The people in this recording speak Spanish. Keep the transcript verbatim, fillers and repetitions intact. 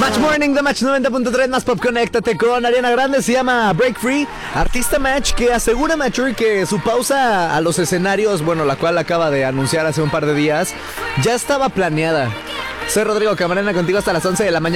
Match Morning de Match noventa punto tres, más pop, conéctate con Ariana Grande, se llama Break Free. Artista Match que asegura Matchury que su pausa a los escenarios, bueno, la cual acaba de anunciar hace un par de días, ya estaba planeada. Soy Rodrigo Camarena, contigo hasta las once de la mañana.